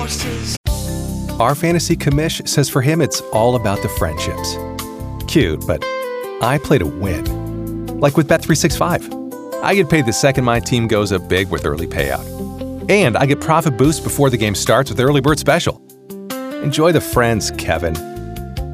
Our fantasy commish says for him it's all about the friendships. Cute, but I play to win. Like with Bet365. I get paid the second my team goes up big with early payout. And I get profit boost before the game starts with Early Bird Special. Enjoy the friends, Kevin.